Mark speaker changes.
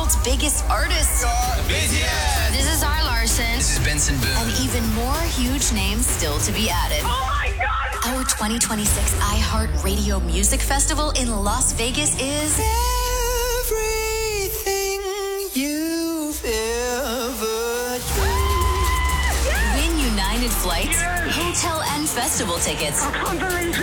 Speaker 1: world's biggest artists.
Speaker 2: BTS!
Speaker 3: This is R. Larson.
Speaker 2: This is Benson Boone.
Speaker 1: And even more huge names still to be added.
Speaker 4: Oh my God!
Speaker 1: Our 2026 iHeartRadio Music Festival in Las Vegas is everything you've ever dreamed. Win United Flights, hotel, and festival tickets.
Speaker 4: I can't believe